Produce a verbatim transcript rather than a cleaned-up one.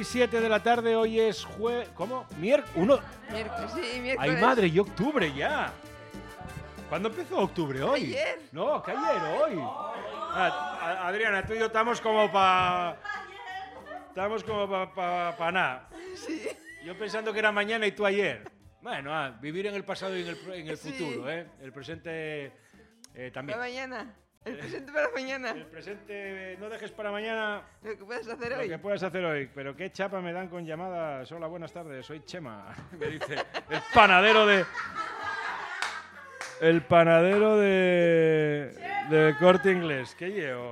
siete de la tarde, hoy es jue... ¿Cómo? ¿Miércoles? Uno... Miércoles, sí, miércoles. ¡Ay, madre! ¡Y octubre ya! ¿Cuándo empezó octubre? ¿Hoy? Ayer. No, que ayer, hoy. Ah, a- Adriana, tú y yo estamos como para... Estamos como para pa, pa nada. Sí. Yo pensando que era mañana y tú ayer. Bueno, ah, vivir en el pasado y en el, en el Sí. futuro, ¿eh? El presente eh, también. Para mañana. El presente para mañana. El presente, eh, no dejes para mañana Lo que puedes hacer lo hoy. que puedes hacer hoy. Pero qué chapa me dan con llamadas. Hola, buenas tardes, soy Chema. Me dice el panadero de... El panadero de... de Corte Inglés. ¿Qué llevo?